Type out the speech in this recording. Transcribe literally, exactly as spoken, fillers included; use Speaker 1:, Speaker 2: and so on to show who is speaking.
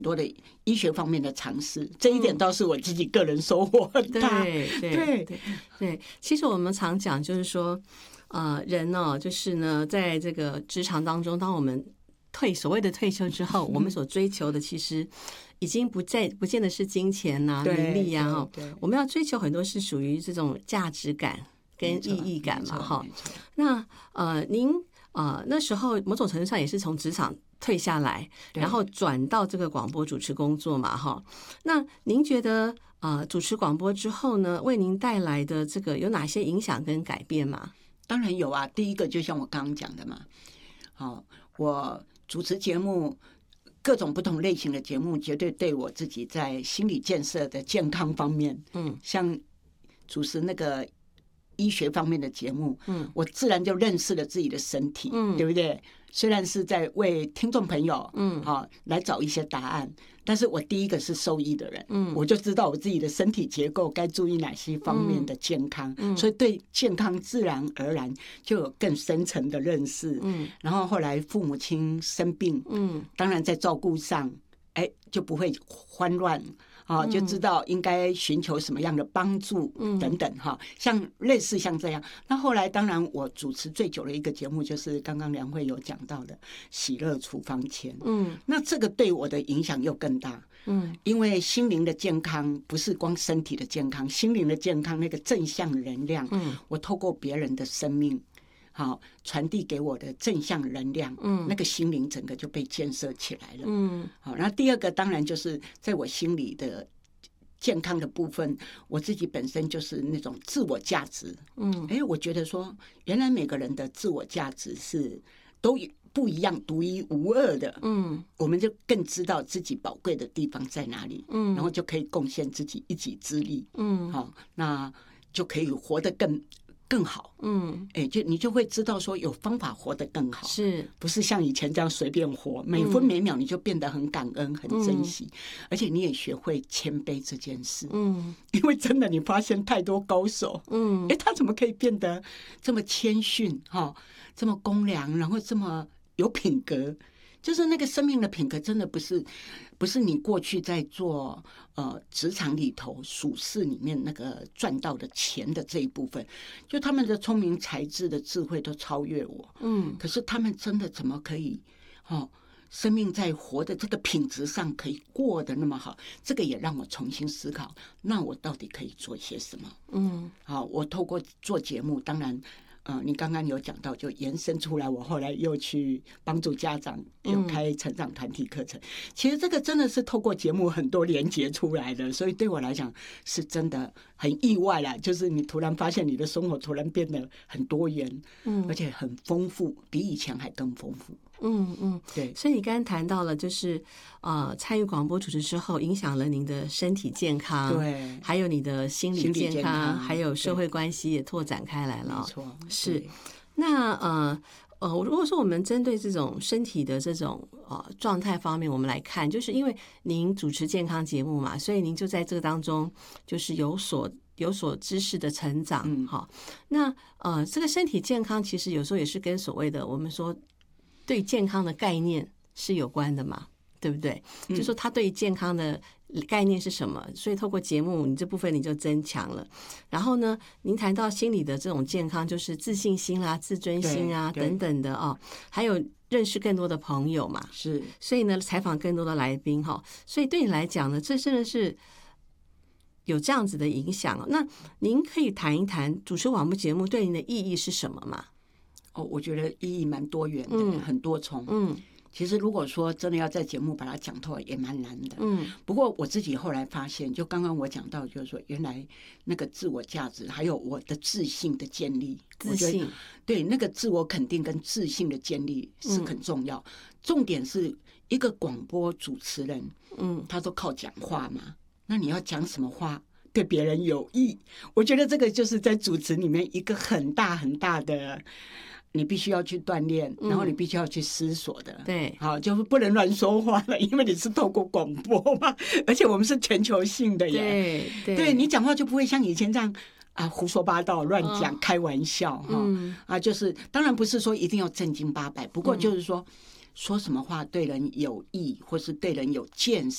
Speaker 1: 多的医学方面的尝试，这一点倒是我自己个人收获很大。
Speaker 2: 对对对 对, 对，其实我们常讲就是说，呃，人哦，就是呢，在这个职场当中，当我们退所谓的退休之后，我们所追求的其实已经不再不见得是金钱呐、啊、名利呀、啊，我们要追求很多是属于这种价值感跟意义感嘛，哈。那呃，您呃那时候某种程度上也是从职场退下来，然后转到这个广播主持工作嘛，哈。那您觉得呃主持广播之后呢，为您带来的这个有哪些影响跟改变吗？
Speaker 1: 当然有啊，第一个就像我刚刚讲的嘛，好，我主持节目各种不同类型的节目，绝对对我自己在心理建设的健康方面，嗯，像主持那个医学方面的节目，嗯，我自然就认识了自己的身体，嗯，对不对？虽然是在为听众朋友，嗯，好、哦、来找一些答案，但是我第一个是兽医的人，嗯，我就知道我自己的身体结构该注意哪些方面的健康，嗯，所以对健康自然而然就有更深层的认识，嗯，然后后来父母亲生病，嗯，当然在照顾上，哎，就不会慌乱。啊，就知道应该寻求什么样的帮助等等哈，像类似像这样。那后来当然我主持最久的一个节目就是刚刚梁慧有讲到的喜乐处方签，嗯，那这个对我的影响又更大，嗯，因为心灵的健康不是光身体的健康，心灵的健康那个正向能量，嗯，我透过别人的生命。好，传递给我的正向能量，嗯，那个心灵整个就被建设起来了，嗯，好，然后第二个当然就是在我心里的健康的部分，我自己本身就是那种自我价值，嗯，哎，我觉得说原来每个人的自我价值是都不一样、独一无二的，嗯，我们就更知道自己宝贵的地方在哪里，嗯，然后就可以贡献自己一己之力，嗯，好，那就可以活得更。更好，嗯，哎，就你就会知道说有方法活得更好，
Speaker 2: 是
Speaker 1: 不是像以前这样随便活？每分每秒你就变得很感恩、很珍惜，嗯、而且你也学会谦卑这件事，嗯，因为真的你发现太多高手，嗯，哎，他怎么可以变得这么谦逊哈，这么公良，然后这么有品格？就是那个生命的品格，真的不是不是你过去在做呃职场里头属事里面那个赚到的钱的这一部分，就他们的聪明才智的智慧都超越我，嗯，可是他们真的怎么可以哦？生命在活的这个品质上可以过得那么好，这个也让我重新思考，那我到底可以做些什么？嗯，好，我透过做节目，当然。呃，你刚刚有讲到，就延伸出来，我后来又去帮助家长，有开成长团体课程。嗯、其实这个真的是透过节目很多连结出来的，所以对我来讲是真的很意外啦。就是你突然发现你的生活突然变得很多元，嗯，而且很丰富，比以前还更丰富。
Speaker 2: 嗯嗯，对。所以你刚刚谈到了，就是呃，参与广播主持之后，影响了您的身体健康，
Speaker 1: 对，
Speaker 2: 还有你的心理健康，
Speaker 1: 心理健康
Speaker 2: 还有社会关系也拓展开来了。
Speaker 1: 没错，
Speaker 2: 是。那呃呃，如果说我们针对这种身体的这种呃状态方面，我们来看，就是因为您主持健康节目嘛，所以您就在这个当中就是有所有所知识的成长。嗯，好。那呃，这个身体健康其实有时候也是跟所谓的我们说。对健康的概念是有关的嘛，对不对？嗯、就说他对健康的概念是什么，所以透过节目，你这部分你就增强了。然后呢，您谈到心理的这种健康，就是自信心啦、自尊心啊等等的哦，还有认识更多的朋友嘛，
Speaker 1: 是。
Speaker 2: 所以呢，采访更多的来宾哈，所以对你来讲呢，这真的是有这样子的影响。那您可以谈一谈主持广播节目对您的意义是什么吗？
Speaker 1: 哦，我觉得意义蛮多元的，嗯、很多重。嗯，其实如果说真的要在节目把它讲透，也蛮难的。嗯，不过我自己后来发现，就刚刚我讲到，就是说原来那个自我价值，还有我的自信的建立，
Speaker 2: 自信，
Speaker 1: 对那个自我肯定跟自信的建立是很重要。嗯、重点是一个广播主持人，嗯，他都靠讲话嘛，那你要讲什么话？对别人有益，我觉得这个就是在主持里面一个很大很大的，你必须要去锻炼，然后你必须要去思索的。
Speaker 2: 对、嗯，
Speaker 1: 好，就是不能乱说话了，因为你是透过广播嘛，而且我们是全球性的耶。
Speaker 2: 对，
Speaker 1: 对，你讲话就不会像以前这样啊胡说八道、乱讲、哦、开玩笑哈、嗯、啊，就是当然不是说一定要正经八百，不过就是说。嗯说什么话对人有益，或是对人有建